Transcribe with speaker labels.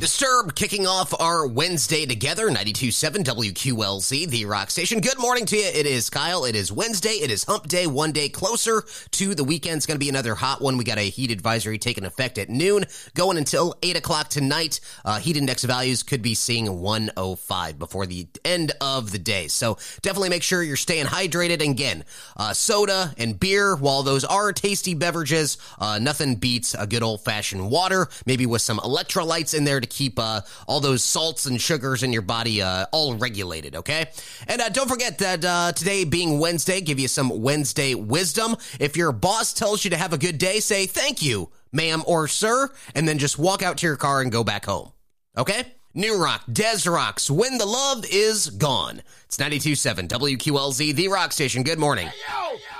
Speaker 1: Disturbed kicking off our Wednesday together, 92.7 WQLZ, the rock station. Good morning to you. It is Kyle. It is Wednesday. It is hump day, one day closer to the weekend. It's going to be another hot one. We got a heat advisory taking effect at noon, going until 8 o'clock tonight. Heat index values could be seeing 105 before the end of the day. So definitely make sure you're staying hydrated. And again, soda and beer, while those are tasty beverages, nothing beats a good old-fashioned water, maybe with some electrolytes in there to keep all those salts and sugars in your body all regulated, okay? And don't forget that today being Wednesday, give you some Wednesday wisdom. If your boss tells you to have a good day, say thank you, ma'am or sir, and then just walk out to your car and go back home, okay? New Rock, Des Rocks, When the Love Is Gone. It's 92.7 WQLZ, the rock station. Good morning.
Speaker 2: Hey, yo!